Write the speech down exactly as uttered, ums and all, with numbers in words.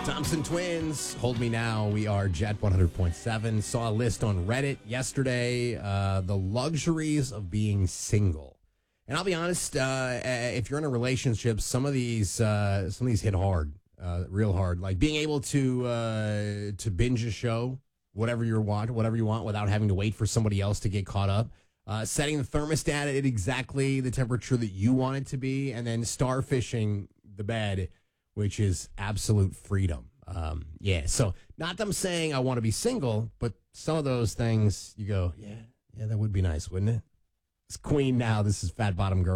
Thompson Twins, Hold Me Now. We are Jet one hundred point seven. Saw a list on Reddit yesterday, uh, the luxuries of being single. And I'll be honest, uh, if you're in a relationship, some of these uh, some of these hit hard, uh, real hard. Like being able to uh, to binge a show, whatever you want, whatever you want, without having to wait for somebody else to get caught up. Uh, setting the thermostat at exactly the temperature that you want it to be, and then starfishing the bed, which is absolute freedom. Um, yeah, so not them saying I want to be single, but some of those things you go, yeah, yeah, that would be nice, wouldn't it? It's Queen now. This is Fat Bottom Girl.